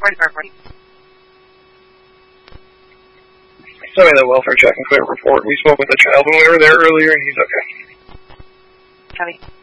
Send me the welfare check and clear report. We spoke with the child when we were there earlier, and he's okay. Copy.